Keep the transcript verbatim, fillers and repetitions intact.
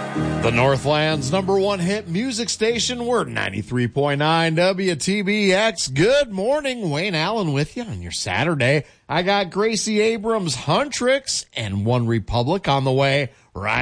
The Northland's number one hit music station. We're ninety-three point nine W T B X. Good morning. Wayne Allen with you on your Saturday. I got Gracie Abrams, Huntrix, and One Republic on the way. Right.